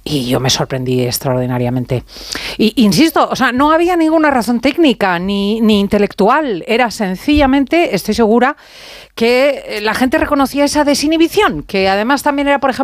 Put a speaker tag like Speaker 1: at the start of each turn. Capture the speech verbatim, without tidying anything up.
Speaker 1: Y yo me sorprendí extraordinariamente. Y insisto, o sea, no había ninguna razón técnica ni, ni intelectual. Era sencillamente, estoy segura, que la gente reconocía esa desinhibición, que además también era, por ejemplo,